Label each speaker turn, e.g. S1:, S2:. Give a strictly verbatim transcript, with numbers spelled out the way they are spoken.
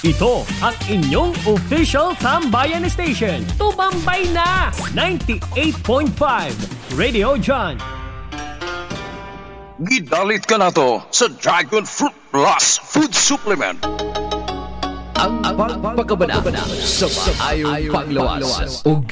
S1: Ito ang inyong official Tambayan Station. Tumambay na! ninety-eight point five Radio John.
S2: Gidalit ka na to sa Dragon Fruit Plus Food Supplement.
S3: Ang pagpagabana sa maayong panglawas.